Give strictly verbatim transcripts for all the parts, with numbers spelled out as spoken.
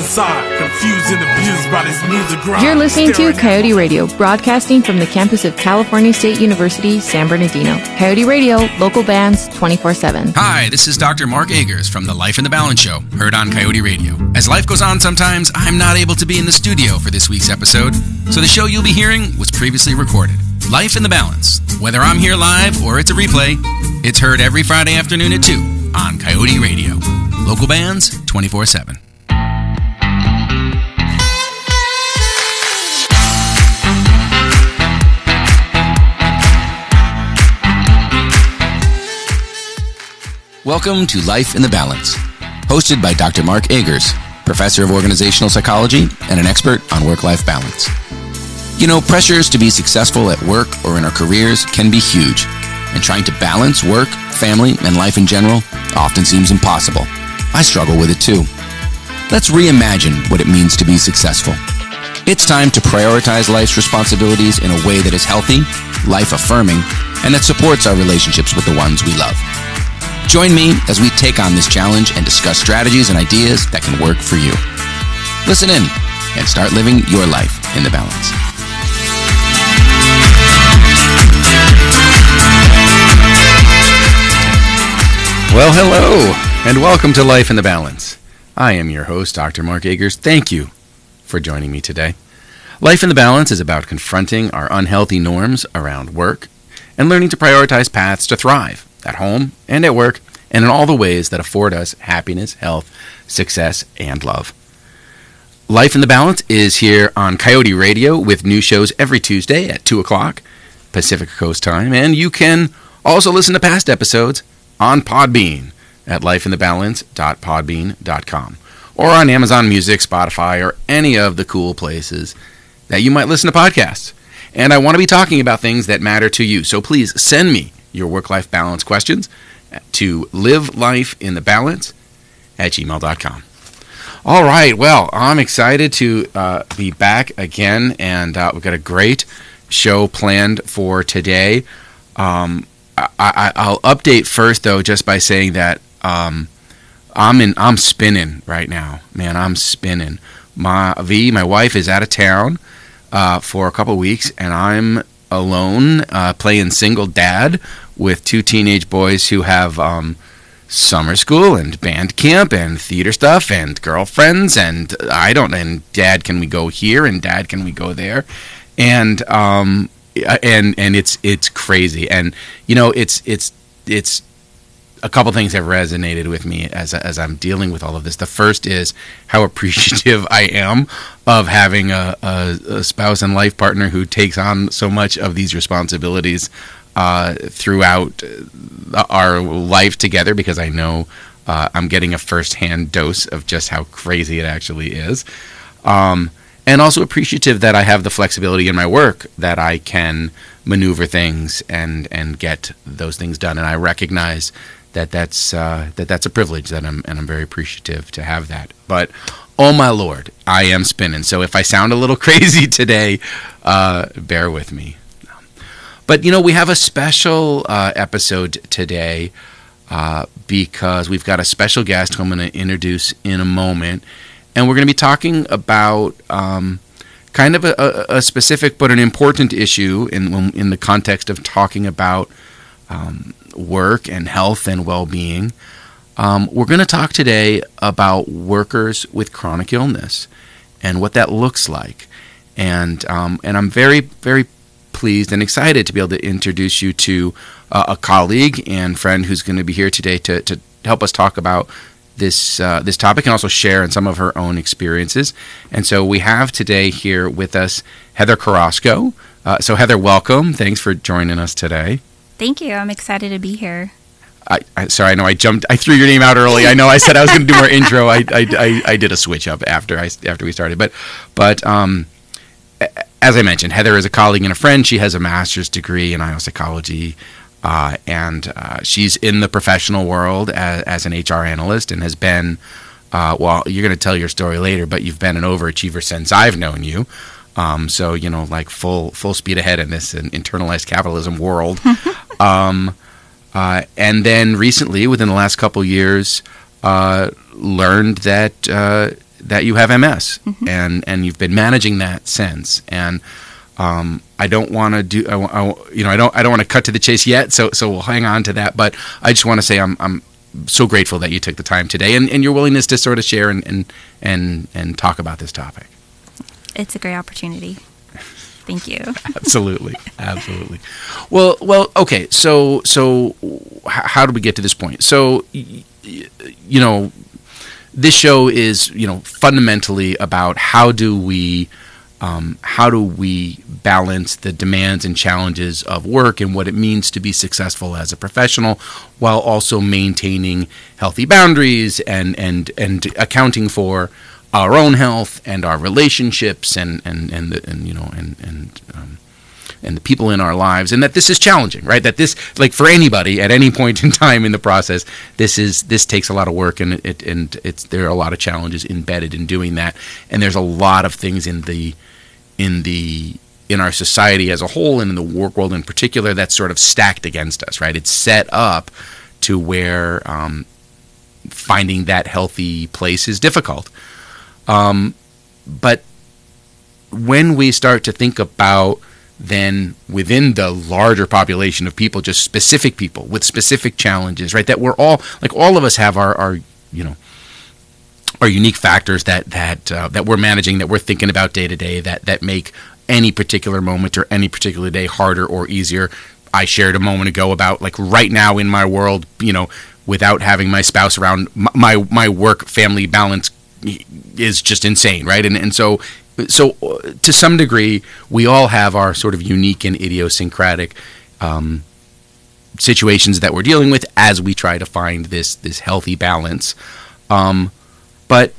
outside, confused and abused by this music grind. You're listening to Coyote Radio, broadcasting from the campus of California State University, San Bernardino. Coyote Radio, local bands, twenty-four seven. Hi, this is Doctor Mark Agers from the Life in the Balance Show, heard on Coyote Radio. As life goes on sometimes, I'm not able to be in the studio for this week's episode, so the show you'll be hearing was previously recorded. Life in the Balance. Whether I'm here live or it's a replay, it's heard every Friday afternoon at two on Coyote Radio. Local bands, twenty-four seven. Welcome to Life in the Balance, hosted by Doctor Mark Agers, professor of organizational psychology and an expert on work-life balance. You know, pressures to be successful at work or in our careers can be huge, and trying to balance work, family, and life in general often seems impossible. I struggle with it too. Let's reimagine what it means to be successful. It's time to prioritize life's responsibilities in a way that is healthy, life-affirming, and that supports our relationships with the ones we love. Join me as we take on this challenge and discuss strategies and ideas that can work for you. Listen in and start living your life in the balance. Well, hello, and welcome to Life in the Balance. I am your host, Doctor Mark Agers. Thank you for joining me today. Life in the Balance is about confronting our unhealthy norms around work and learning to prioritize paths to thrive at home and at work and in all the ways that afford us happiness, health, success, and love. Life in the Balance is here on Coyote Radio with new shows every Tuesday at two o'clock Pacific Coast time, and you can also listen to past episodes on Podbean at life in the balance dot podbean dot com or on Amazon Music, Spotify, or any of the cool places that you might listen to podcasts. And I want to be talking about things that matter to you, so please send me your work-life balance questions to livelifeinthebalance at gmail dot com. All right, well, I'm excited to uh, be back again, and uh, we've got a great show planned for today. Um, I, I, I'll update first, though, just by saying that um, I'm in. I'm spinning right now, man. I'm spinning. My V, my wife, is out of town uh, for a couple weeks, and I'm alone uh, playing single dad with two teenage boys who have um, summer school and band camp and theater stuff and girlfriends and I don't and dad, can we go here, and dad, can we go there, and um and and it's it's crazy. And you know, it's it's it's a couple things have resonated with me as as I'm dealing with all of this. The first is how appreciative I am of having a, a, a spouse and life partner who takes on so much of these responsibilities uh, throughout our life together, because I know uh, I'm getting a first-hand dose of just how crazy it actually is. Um, and also appreciative that I have the flexibility in my work that I can maneuver things and, and get those things done. And I recognize that that's uh, that that's a privilege, that I'm and I'm very appreciative to have that. But oh my Lord, I am spinning. So if I sound a little crazy today, uh, bear with me. But you know, we have a special uh, episode today uh, because we've got a special guest who I'm going to introduce in a moment, and we're going to be talking about um, kind of a, a specific but an important issue in in the context of talking about um, work and health and well-being. Um, we're going to talk today about workers with chronic illness and what that looks like. And um, and I'm very, very pleased and excited to be able to introduce you to uh, a colleague and friend who's going to be here today to, to help us talk about this uh, this topic and also share in some of her own experiences. And so we have today here with us Heather Carrasco. Uh, so Heather, welcome. Thanks for joining us today. Thank you. I'm excited to be here. I, I sorry, I know I jumped. I threw your name out early. I know I said I was going to do more intro. I, I, I, I did a switch up after I after we started. But but um, as I mentioned, Heather is a colleague and a friend. She has a master's degree in I O psychology, uh, and uh, she's in the professional world as, as an H R analyst and has been. Uh, well, you're going to tell your story later, but you've been an overachiever since I've known you. Um, so you know, like full full speed ahead in this internalized capitalism world. um, Uh, and then recently, within the last couple years, uh, learned that uh, that you have M S, Mhm. and and you've been managing that since. And um, I don't want to do, I, I, you know, I don't I don't want to cut to the chase yet. So so we'll hang on to that. But I just want to say I'm I'm so grateful that you took the time today, and, and your willingness to sort of share and and and, and talk about this topic. It's a great opportunity. Thank you. Absolutely, absolutely. Well, well, okay. So, so h- how did we get to this point? So, y- y- you know, this show is, you know, fundamentally about how do we, um, how do we balance the demands and challenges of work and what it means to be successful as a professional, while also maintaining healthy boundaries and and and accounting for our own health and our relationships and and and, the, and you know and and um, and the people in our lives, and that this is challenging, right? That this, like for anybody at any point in time in the process, this is this takes a lot of work, and it and it's there are a lot of challenges embedded in doing that, and there's a lot of things in the in the in our society as a whole and in the work world in particular that's sort of stacked against us, right? It's set up to where um, finding that healthy place is difficult. Um, but when we start to think about then within the larger population of people, just specific people with specific challenges, right? That we're all, like all of us have our, our you know, our unique factors that that uh, that we're managing, that we're thinking about day to day, that that make any particular moment or any particular day harder or easier. I shared a moment ago about like right now in my world, you know, without having my spouse around, my my work family balance is just insane, right? And and so so uh, to some degree, we all have our sort of unique and idiosyncratic um, situations that we're dealing with as we try to find this this healthy balance. Um, but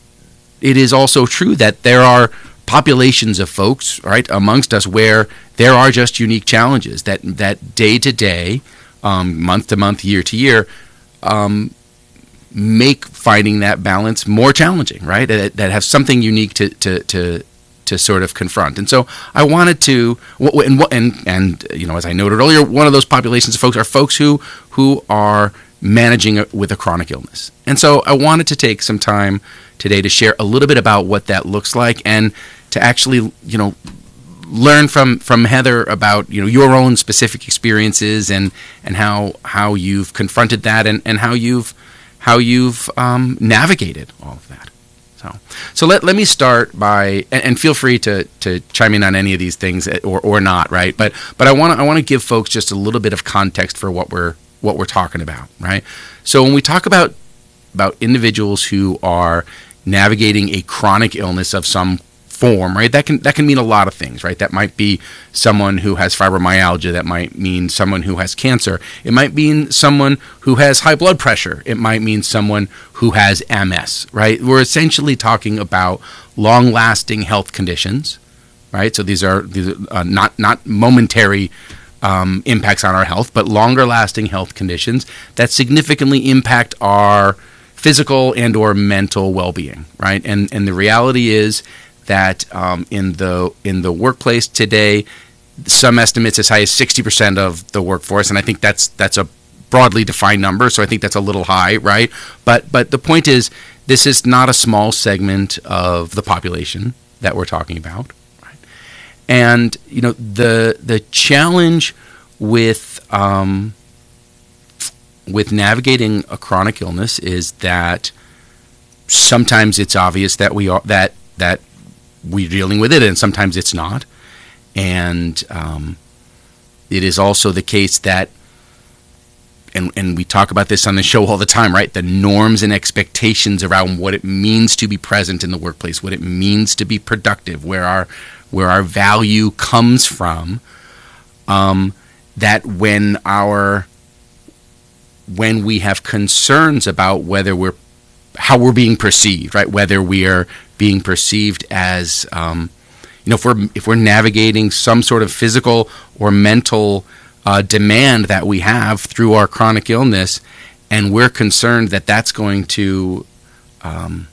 it is also true that there are populations of folks, right, amongst us where there are just unique challenges that that day to day, um, month to month, year to year, um, make finding that balance more challenging, right? That, that have something unique to, to to to sort of confront. And so I wanted to, and and and you know, as I noted earlier, one of those populations of folks are folks who who are managing with a chronic illness. And so I wanted to take some time today to share a little bit about what that looks like, and to actually, you know, learn from, from Heather about, you know, your own specific experiences and, and how how you've confronted that, and, and how you've how you've um, navigated all of that. So so let let me start by, and, and feel free to, to chime in on any of these things or, or not, right? But but I want to I want to give folks just a little bit of context for what we're what we're talking about, right? So when we talk about about individuals who are navigating a chronic illness of some form, right? That can that can mean a lot of things, right? That might be someone who has fibromyalgia. That might mean someone who has cancer. It might mean someone who has high blood pressure. It might mean someone who has M S, right? We're essentially talking about long-lasting health conditions, right? So these are, these are uh, not not momentary um, impacts on our health, but longer-lasting health conditions that significantly impact our physical and or mental well-being, right? And and the reality is that um, in the in the workplace today, some estimates as high as sixty percent of the workforce, and I think that's that's a broadly defined number, so I think that's a little high, right? But but the point is, this is not a small segment of the population that we're talking about, right? And you know, the the challenge with um, with navigating a chronic illness is that sometimes it's obvious that we are that that we're dealing with it, and sometimes it's not. And um, it is also the case that, and and we talk about this on the show all the time, right? The norms and expectations around what it means to be present in the workplace, what it means to be productive, where our where our value comes from. Um, that when our when we have concerns about whether we're how we're being perceived, right? Whether we are being perceived as, um, you know, if we're if we're navigating some sort of physical or mental uh, demand that we have through our chronic illness, and we're concerned that that's going to um,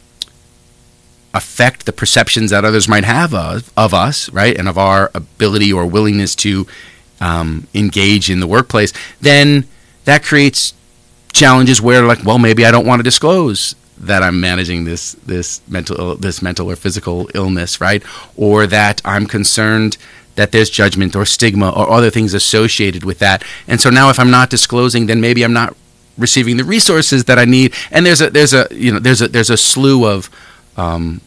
affect the perceptions that others might have of, of us, right, and of our ability or willingness to um, engage in the workplace, then that creates challenges where, like, well, maybe I don't want to disclose that I'm managing this this mental this mental or physical illness, right? Or that I'm concerned that there's judgment or stigma or other things associated with that. And so now if I'm not disclosing, then maybe I'm not receiving the resources that I need. And there's a there's a you know there's a there's a slew of um,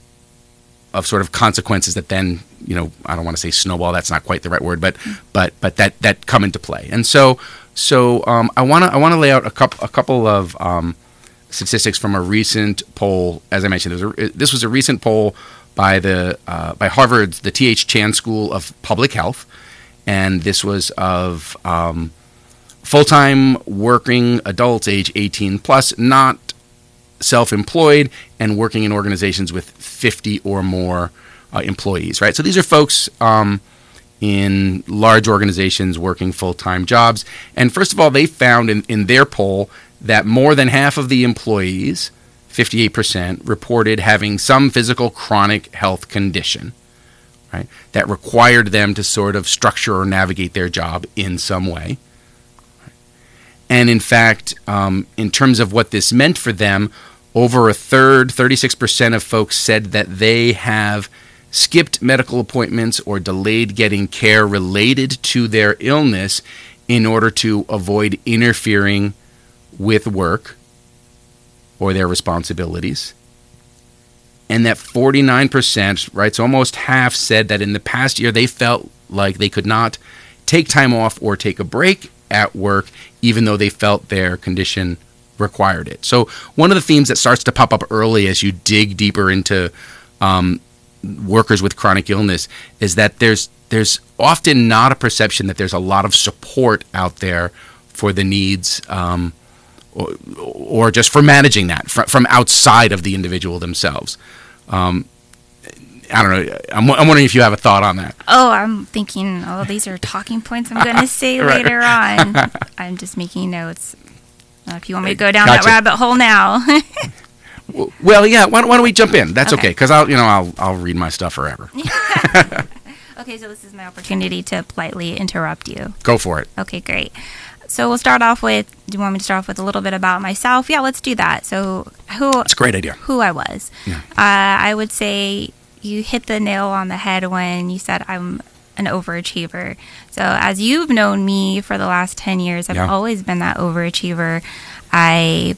of sort of consequences that then, you know, I don't want to say snowball, that's not quite the right word, but but but that that come into play. And so so um, I want to I want to lay out a couple a couple of um, statistics from a recent poll. As I mentioned, there was a, this was a recent poll by the uh, by Harvard's the T H Chan School of Public Health, and this was of um, full-time working adults age eighteen plus, not self-employed, and working in organizations with fifty or more uh, employees, right? So these are folks um, in large organizations working full-time jobs. And first of all, they found in, in their poll that more than half of the employees, fifty-eight percent, reported having some physical chronic health condition, right, that required them to sort of structure or navigate their job in some way. And in fact, um, in terms of what this meant for them, over a third, thirty-six percent of folks said that they have skipped medical appointments or delayed getting care related to their illness in order to avoid interfering with work or their responsibilities. And that forty-nine percent, right, so almost half, said that in the past year they felt like they could not take time off or take a break at work, even though they felt their condition required it. So one of the themes that starts to pop up early as you dig deeper into um, workers with chronic illness is that there's there's often not a perception that there's a lot of support out there for the needs um, or, or just for managing that fr- from outside of the individual themselves. Um, I don't know. I'm, I'm wondering if you have a thought on that. Oh, I'm thinking, oh, these are talking points I'm going to say Right. later on. I'm just making notes. Uh, if you want me to go down Gotcha. that rabbit hole now. Well, yeah. Why, why don't we jump in? That's okay, Okay. because I'll, you know, I'll, I'll read my stuff forever. Okay, so this is my opportunity to politely interrupt you. Go for it. Okay, great. So we'll start off with, do you want me to start off with a little bit about myself? Yeah, let's do that. So who It's a great idea. who I was. Yeah. Uh, I would say you hit the nail on the head when you said I'm an overachiever. So as you've known me for the last ten years, I've Yeah. always been that overachiever. I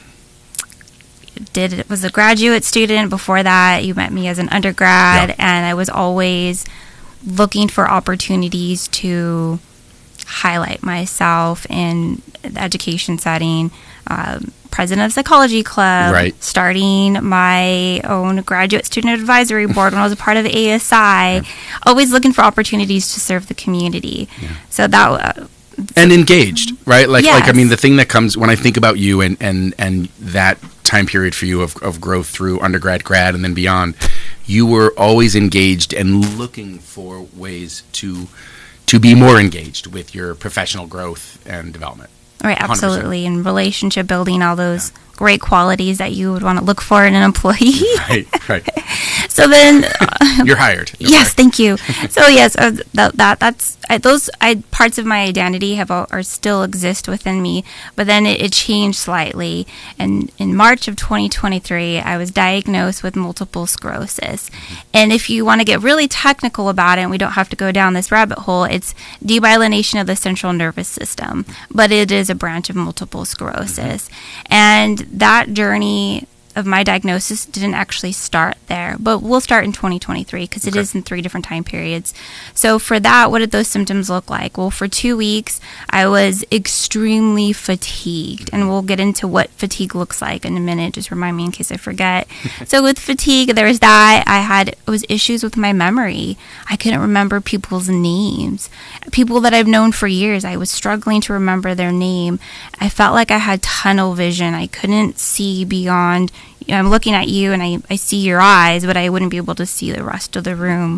did was a graduate student. Before that, you met me as an undergrad, Yeah. and I was always looking for opportunities to highlight myself in the education setting. Um, president of Psychology Club, Right. starting my own graduate student advisory board when I was a part of A S I, always looking for opportunities to serve the community. So that uh, And engaged, right? Like, like I Yes. mean, the thing that comes when I think about you and, and, and that time period for you of, of growth through undergrad, grad, and then beyond, you were always engaged and looking for ways to to be more engaged with your professional growth and development. right, one hundred percent. absolutely, and relationship building, all those great qualities that you would want to look for in an employee. Right, right. So then, You're hired. Don't yes, worry. thank you. So yes, uh, that, that that's I, those I, parts of my identity have al- are still exist within me, but then it, it changed slightly. And in March of twenty twenty-three, I was diagnosed with multiple sclerosis. And if you want to get really technical about it, and we don't have to go down this rabbit hole, it's demyelination of the central nervous system, but it is a branch of multiple sclerosis. And that journey of my diagnosis didn't actually start there, but we'll start in twenty twenty-three because it Okay. is in three different time periods. So for that, what did those symptoms look like? Well, for two weeks, I was extremely fatigued, and we'll get into what fatigue looks like in a minute. Just remind me in case I forget. So with fatigue, there was that. I had it was issues with my memory. I couldn't remember people's names. People that I've known for years, I was struggling to remember their name. I felt like I had tunnel vision. I couldn't see beyond. I'm looking at you and I, I see your eyes, but I wouldn't be able to see the rest of the room.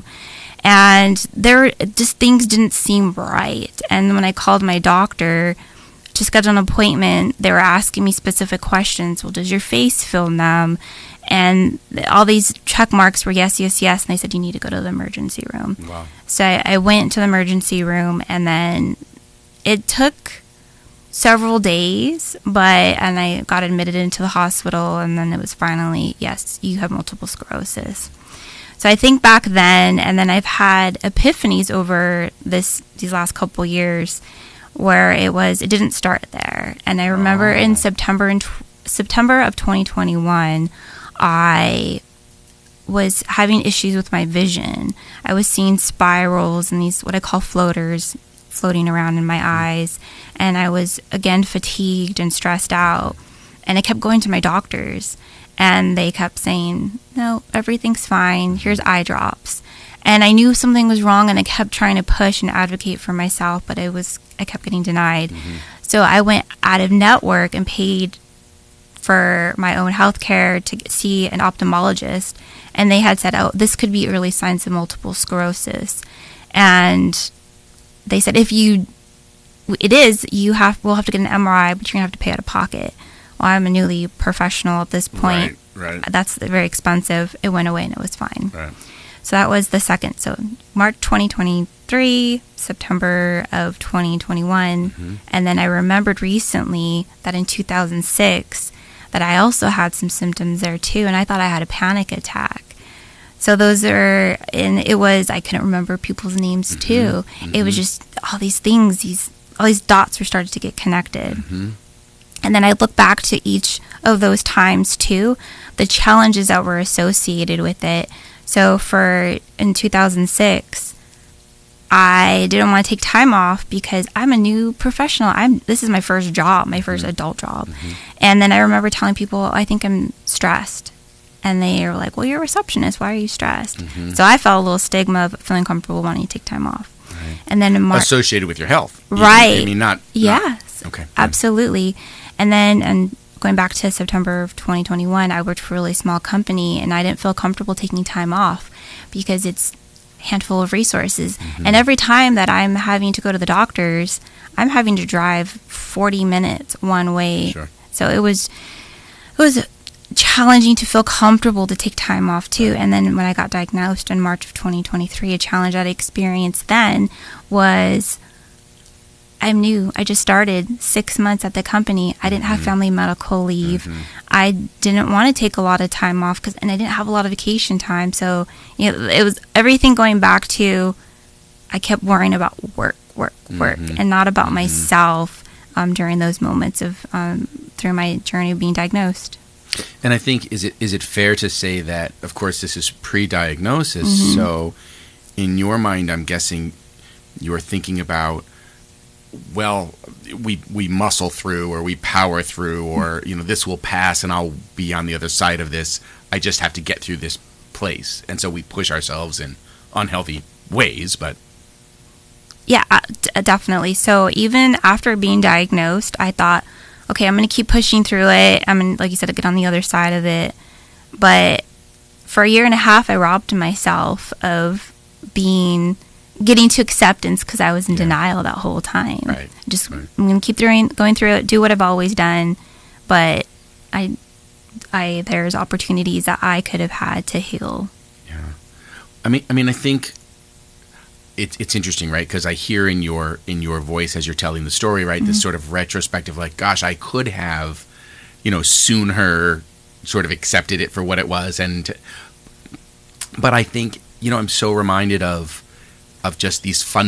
And there just things didn't seem right. And when I called my doctor to schedule an appointment, they were asking me specific questions. Well, does your face feel numb? And all these check marks were yes, yes, yes. And they said, you need to go to the emergency room. Wow. So I, I went to the emergency room, and then it took several days, but and I got admitted into the hospital, and then it was finally, yes, you have multiple sclerosis. So I think back then, and then I've had epiphanies over this these last couple years, where it was it didn't start there. And I remember oh. in September in tw- September of twenty twenty-one, I was having issues with my vision. I was seeing spirals and these what I call floaters floating around in my eyes, and I was again fatigued and stressed out. And I kept going to my doctors, and they kept saying, no, everything's fine. Here's eye drops. And I knew something was wrong, and I kept trying to push and advocate for myself, but I was I kept getting denied. Mm-hmm. So I went out of network and paid for my own health care to see an ophthalmologist, and they had said, oh, this could be early signs of multiple sclerosis. And they said, if you, it is, you have, we'll have to get an M R I, but you're going to have to pay out of pocket. Well, I'm a newly professional at this point. Right, right. That's very expensive. It went away and it was fine. Right. So that was the second. So March twenty twenty-three, September of twenty twenty-one. Mm-hmm. And then I remembered recently that in two thousand six that I also had some symptoms there too. And I thought I had a panic attack. So those are, and it was, I couldn't remember people's names mm-hmm. too. Mm-hmm. It was just all these things, these, all these dots were starting to get connected. Mm-hmm. And then I look back to each of those times too, the challenges that were associated with it. So for, in two thousand six, I didn't want to take time off because I'm a new professional. I'm, this is my first job, my first mm-hmm. adult job. Mm-hmm. And then I remember telling people, I think I'm stressed. And they were like, well, you're a receptionist. Why are you stressed? Mm-hmm. So I felt a little stigma of feeling comfortable wanting to take time off. Right. And then in March, associated with your health. Right. Even, I mean, not. Yes. Not, okay. Absolutely. And then, and going back to September of twenty twenty-one, I worked for a really small company, and I didn't feel comfortable taking time off because it's a handful of resources. Mm-hmm. And every time that I'm having to go to the doctors, I'm having to drive forty minutes one way. Sure. So it was, it was challenging to feel comfortable to take time off too. And then when I got diagnosed in March of twenty twenty-three, a challenge I experienced then was I'm new. I just started six months at the company. I didn't have family medical leave. Mm-hmm. I didn't want to take a lot of time off because, and I didn't have a lot of vacation time. So, you know, it was everything going back to, I kept worrying about work, work, work, mm-hmm. and not about mm-hmm. myself um, during those moments of, um, through my journey of being diagnosed. And I think, is it is it fair to say that, of course, this is pre-diagnosis, mm-hmm. so in your mind, I'm guessing you're thinking about, well, we we muscle through, or we power through, or, you know, this will pass and I'll be on the other side of this. I just have to get through this place. And so we push ourselves in unhealthy ways, but... Yeah, uh, d- definitely. So even after being diagnosed, I thought, okay, I'm going to keep pushing through it. I'm going to, like you said, get on the other side of it. But for a year and a half, I robbed myself of being, getting to acceptance because I was in yeah. denial that whole time. Right. Just, right. I'm going to keep doing, going through it, do what I've always done. But I, I, there's opportunities that I could have had to heal. Yeah. I mean, I mean, I think it's it's interesting, right? Because I hear in your in your voice as you're telling the story, right, mm-hmm. this sort of retrospective, like, gosh, I could have, you know, sooner sort of accepted it for what it was, and but I think, you know, I'm so reminded of of just these fun.